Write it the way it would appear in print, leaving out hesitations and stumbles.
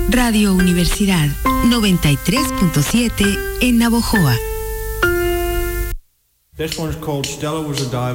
Radio Universidad 93.7 en Navojoa. This one's called Stella Was a